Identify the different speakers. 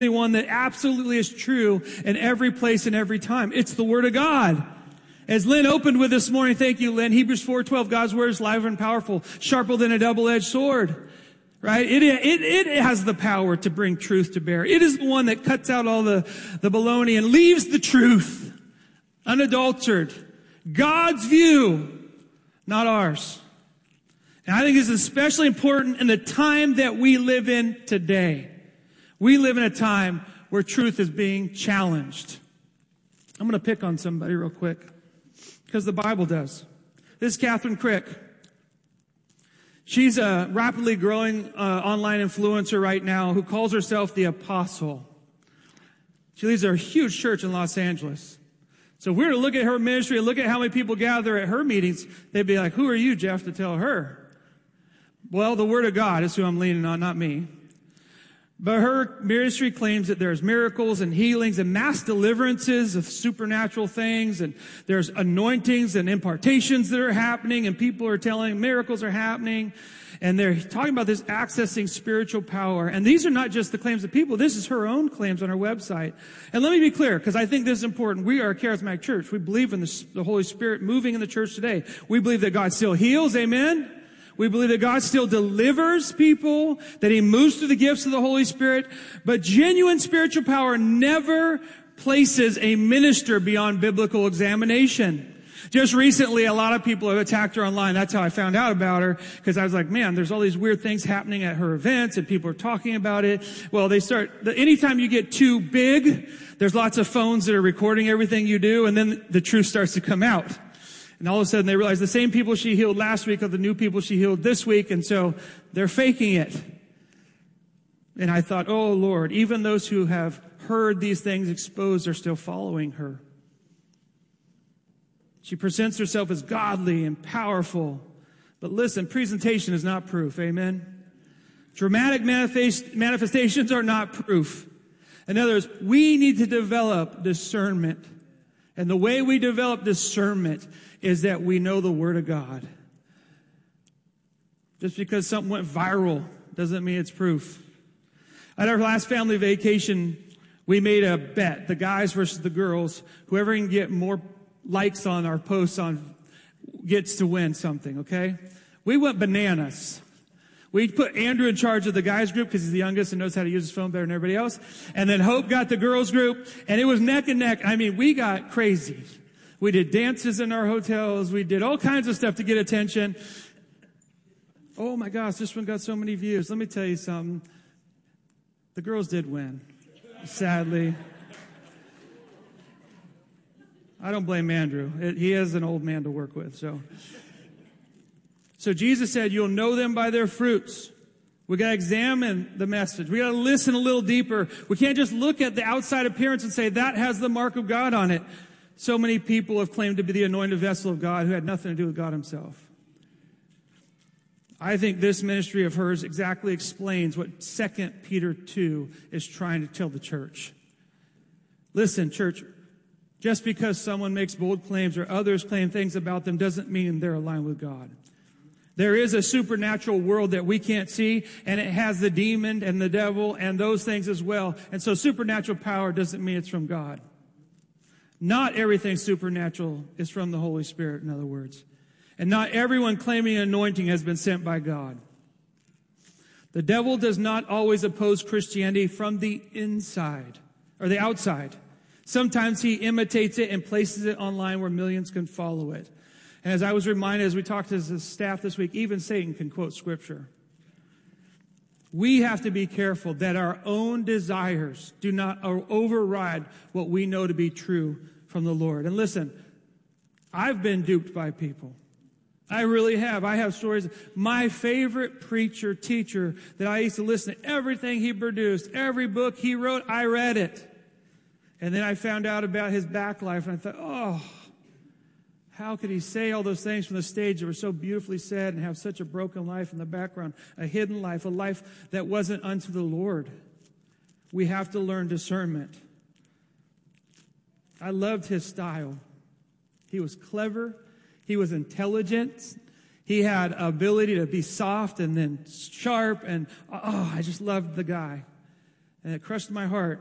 Speaker 1: one that absolutely is true in every place and every time. It's the Word of God. As Lynn opened with this morning, thank you, Lynn, Hebrews 4:12, God's Word is live and powerful, sharper than a double-edged sword. Right? It has the power to bring truth to bear. It is the one that cuts out all the baloney and leaves the truth unadulterated. God's view, not ours. And I think this is especially important in the time that we live in today. We live in a time where truth is being challenged. I'm going to pick on somebody real quick because the Bible does. This is Catherine Crick. She's a rapidly growing online influencer right now who calls herself the Apostle. She leads a huge church in Los Angeles. So if we were to look at her ministry and look at how many people gather at her meetings, they'd be like, who are you, Jeff, to tell her? Well, the Word of God is who I'm leaning on, not me. But her ministry claims that there's miracles and healings and mass deliverances of supernatural things, and there's anointings and impartations that are happening, and people are telling miracles are happening, and they're talking about this accessing spiritual power. And these are not just the claims of people. This is her own claims on her website. And let me be clear, because I think this is important. We are a charismatic church. We believe in the Holy Spirit moving in the church today. We believe that God still heals. Amen? We believe that God still delivers people, that He moves through the gifts of the Holy Spirit. But genuine spiritual power never places a minister beyond biblical examination. Just recently, a lot of people have attacked her online. That's how I found out about her, because I was like, man, there's all these weird things happening at her events, and people are talking about it. Well, anytime you get too big, there's lots of phones that are recording everything you do, and then the truth starts to come out. And all of a sudden they realize the same people she healed last week are the new people she healed this week. And so they're faking it. And I thought, oh Lord, even those who have heard these things exposed are still following her. She presents herself as godly and powerful. But listen, presentation is not proof. Amen. Dramatic manifestations are not proof. In other words, we need to develop discernment. And the way we develop discernment is that we know the Word of God. Just because something went viral doesn't mean it's proof. At our last family vacation, we made a bet, the guys versus the girls. Whoever can get more likes on our posts gets to win something, okay? We went bananas. We put Andrew in charge of the guys group because he's the youngest and knows how to use his phone better than everybody else. And then Hope got the girls group, and it was neck and neck. I mean, we got crazy. We did dances in our hotels. We did all kinds of stuff to get attention. Oh my gosh, this one got so many views. Let me tell you something. The girls did win, sadly. I don't blame Andrew. He is an old man to work with, So Jesus said, you'll know them by their fruits. We got to examine the message. We got to listen a little deeper. We can't just look at the outside appearance and say that has the mark of God on it. So many people have claimed to be the anointed vessel of God who had nothing to do with God Himself. I think this ministry of hers exactly explains what 2 Peter 2 is trying to tell the church. Listen, church, just because someone makes bold claims or others claim things about them doesn't mean they're aligned with God. There is a supernatural world that we can't see, and it has the demon and the devil and those things as well. And so supernatural power doesn't mean it's from God. Not everything supernatural is from the Holy Spirit, in other words. And not everyone claiming anointing has been sent by God. The devil does not always oppose Christianity from the inside or the outside. Sometimes he imitates it and places it online where millions can follow it. And as I was reminded as we talked as a staff this week, even Satan can quote Scripture. We have to be careful that our own desires do not override what we know to be true from the Lord. And listen, I've been duped by people. I really have. I have stories. My favorite preacher, teacher that I used to listen to everything he produced, every book he wrote, I read it. And then I found out about his back life, and I thought, oh, how could he say all those things from the stage that were so beautifully said and have such a broken life in the background, a hidden life, a life that wasn't unto the Lord? We have to learn discernment. I loved his style. He was clever. He was intelligent. He had ability to be soft and then sharp. And I just loved the guy. And it crushed my heart.